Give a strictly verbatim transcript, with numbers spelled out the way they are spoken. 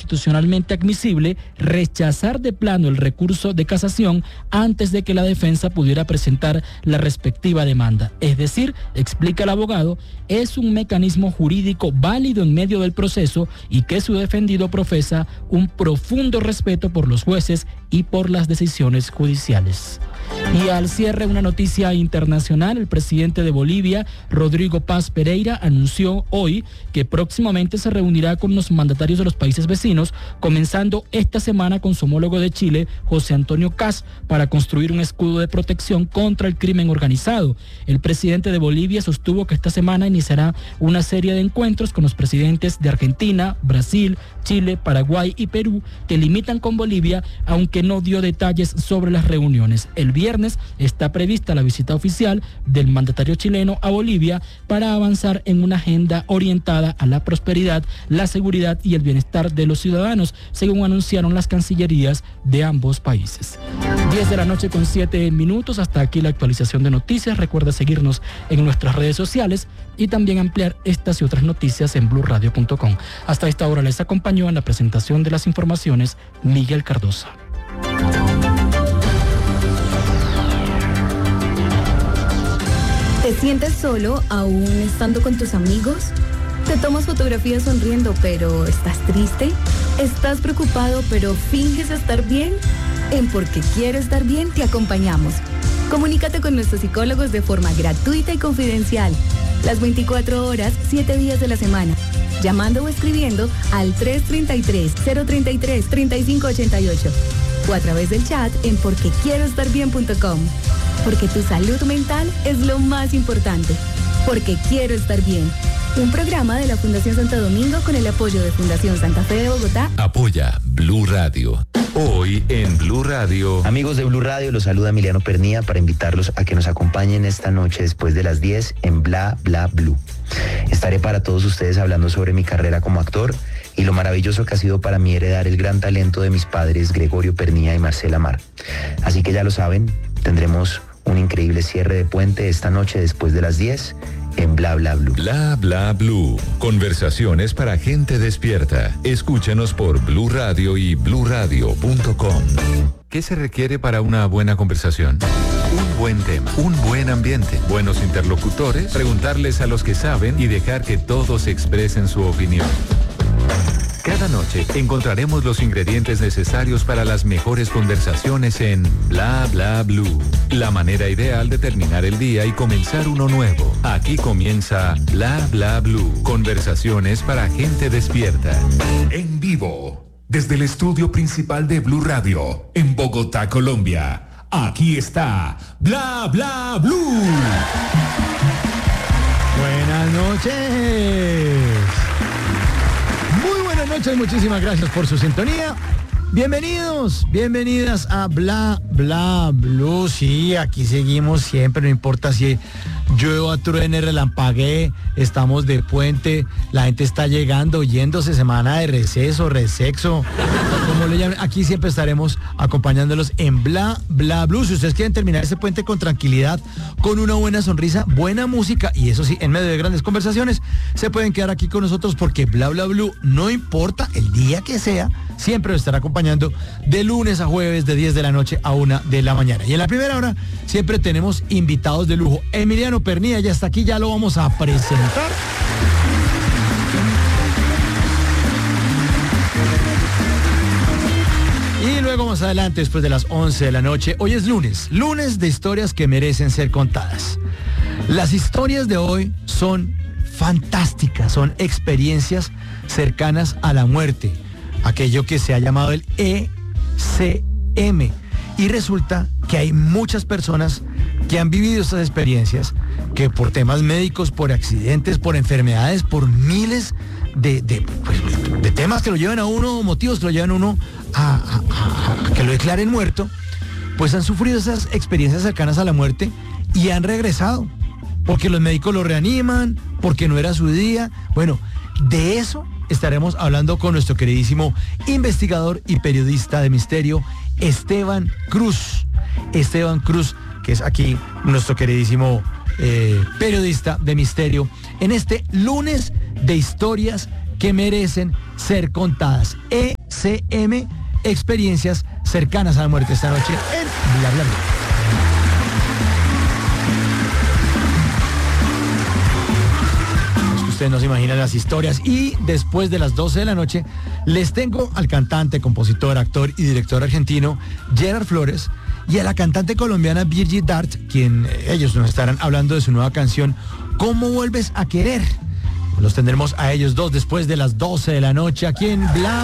constitucionalmente admisible rechazar de plano el recurso de casación antes de que la defensa pudiera presentar la respectiva demanda. Es decir, explica el abogado, es un mecanismo jurídico válido en medio del proceso y que su defendido profesa un profundo respeto por los jueces y por las decisiones judiciales. Y al cierre, una noticia internacional: el presidente de Bolivia, Rodrigo Paz Pereira, anunció hoy que próximamente se reunirá con los mandatarios de los países vecinos, comenzando esta semana con su homólogo de Chile, José Antonio Kast, para construir un escudo de protección contra el crimen organizado. El presidente de Bolivia sostuvo que esta semana iniciará una serie de encuentros con los presidentes de Argentina, Brasil, Chile, Paraguay y Perú, que limitan con Bolivia, aunque no dio detalles sobre las reuniones. El viernes está prevista la visita oficial del mandatario chileno a Bolivia para avanzar en una agenda orientada a la prosperidad, la seguridad y el bienestar de los ciudadanos, según anunciaron las cancillerías de ambos países. diez de la noche con siete minutos, hasta aquí la actualización de noticias. Recuerda seguirnos en nuestras redes sociales y también ampliar estas y otras noticias en blue radio punto com. Hasta esta hora les acompañó en la presentación de las informaciones Miguel Cardosa. ¿Te sientes solo aún estando con tus amigos? ¿Te tomas fotografías sonriendo pero estás triste? ¿Estás preocupado pero finges estar bien? En Porque Quiero Estar Bien te acompañamos. Comunícate con nuestros psicólogos de forma gratuita y confidencial, las veinticuatro horas, siete días de la semana, llamando o escribiendo al tres tres tres, cero tres tres, tres cinco ocho ocho o a través del chat en porque quiero estar bien punto com. Porque tu salud mental es lo más importante. Porque Quiero Estar Bien. Un programa de la Fundación Santo Domingo con el apoyo de Fundación Santa Fe de Bogotá. Apoya Blue Radio. Hoy en Blue Radio. Amigos de Blue Radio, los saluda Emiliano Pernía para invitarlos a que nos acompañen esta noche después de las diez en Bla Bla Blue. Estaré para todos ustedes hablando sobre mi carrera como actor y lo maravilloso que ha sido para mí heredar el gran talento de mis padres Gregorio Pernía y Marcela Mar. Así que ya lo saben, tendremos un increíble cierre de puente esta noche después de las diez en Bla Bla Blue. Bla Bla Blue. Conversaciones para gente despierta. Escúchanos por Blue Radio y blue radio punto com. ¿Qué se requiere para una buena conversación? Un buen tema, un buen ambiente, buenos interlocutores, preguntarles a los que saben y dejar que todos expresen su opinión. Cada noche encontraremos los ingredientes necesarios para las mejores conversaciones en Bla Bla Blue. La manera ideal de terminar el día y comenzar uno nuevo. Aquí comienza Bla Bla Blue. Conversaciones para gente despierta. En vivo, desde el estudio principal de Blue Radio, en Bogotá, Colombia. Aquí está Bla Bla Blue. Buenas noches. Buenas noches, muchísimas gracias por su sintonía. Bienvenidos, bienvenidas a Bla Bla Blue. Sí, aquí seguimos siempre, no importa si llueva, truene, relampaguee, estamos de puente, la gente está llegando, yéndose, semana de receso, resexo, como le llamen. Aquí siempre estaremos acompañándolos en Bla Bla Blue. Si ustedes quieren terminar ese puente con tranquilidad, con una buena sonrisa, buena música y eso sí, en medio de grandes conversaciones, se pueden quedar aquí con nosotros porque Bla Bla Blue, no importa el día que sea, siempre lo estará acompañando de lunes a jueves de diez de la noche a una de la mañana. Y en la primera hora siempre tenemos invitados de lujo. Emiliano Pernía ya está aquí, ya lo vamos a presentar. Y luego más adelante, después de las once de la noche, hoy es lunes, lunes de historias que merecen ser contadas. Las historias de hoy son fantásticas, son experiencias cercanas a la muerte, aquello que se ha llamado el E C M. Y resulta que hay muchas personas que han vivido estas experiencias, que por temas médicos, por accidentes, por enfermedades, por miles de, de, pues, de temas que lo llevan a uno, motivos que lo llevan a uno a, a, a, a que lo declaren muerto, pues han sufrido esas experiencias cercanas a la muerte y han regresado, porque los médicos lo reaniman, porque no era su día. Bueno, de eso estaremos hablando con nuestro queridísimo investigador y periodista de misterio, Esteban Cruz. Esteban Cruz, que es aquí nuestro queridísimo eh, periodista de misterio, en este lunes de historias que merecen ser contadas. E C M, experiencias cercanas a la muerte esta noche en Bla Bla Bla. Ustedes no se imaginan las historias. Y después de las doce de la noche les tengo al cantante, compositor, actor y director argentino Gerard Flores y a la cantante colombiana Virgie Dart, quien eh, ellos nos estarán hablando de su nueva canción ¿Cómo vuelves a querer? Los tendremos a ellos dos después de las doce de la noche aquí en Bla